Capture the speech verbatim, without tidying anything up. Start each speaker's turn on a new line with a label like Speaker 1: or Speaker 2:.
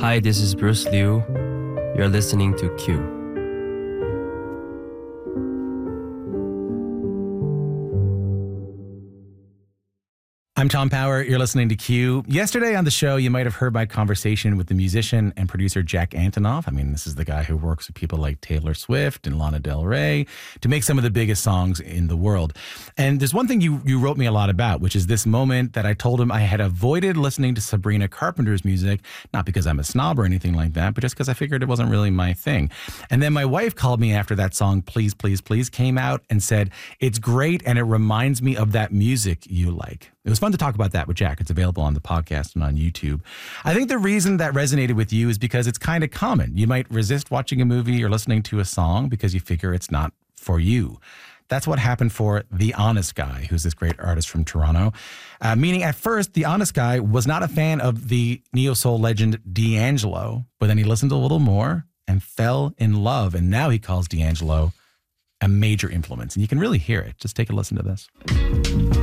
Speaker 1: Hi, this is Bruce Liu. You're listening to Q.
Speaker 2: I'm Tom Power. You're listening to Q. Yesterday on the show, you might have heard my conversation with the musician and producer Jack Antonoff. I mean, this is the guy who works with people like Taylor Swift and Lana Del Rey to make some of the biggest songs in the world. And there's one thing you, you wrote me a lot about, which is this moment that I told him I had avoided listening to Sabrina Carpenter's music, not because I'm a snob or anything like that, but just because I figured it wasn't really my thing. And then my wife called me after that song, Please, Please, Please, came out and said, it's great and it reminds me of that music you like. It was fun to talk about that with Jack. It's available on the podcast and on YouTube. I think the reason that resonated with you is because it's kind of common. You might resist watching a movie or listening to a song because you figure it's not for you. That's what happened for The Honest Guy, who's this great artist from Toronto. Uh, meaning at first, The Honest Guy was not a fan of the neo-soul legend D'Angelo, but then he listened a little more and fell in love. And now he calls D'Angelo a major influence. And you can really hear it. Just take a listen to this.